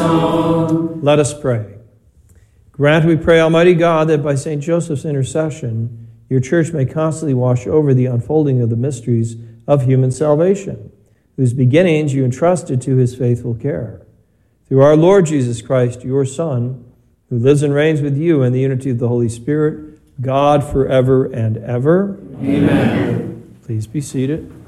song. Let us pray. Grant, we pray, Almighty God, that by St. Joseph's intercession, your church may constantly watch over the unfolding of the mysteries of human salvation, whose beginnings you entrusted to his faithful care. Through our Lord Jesus Christ, your Son, who lives and reigns with you in the unity of the Holy Spirit, God forever and ever. Amen. Please be seated.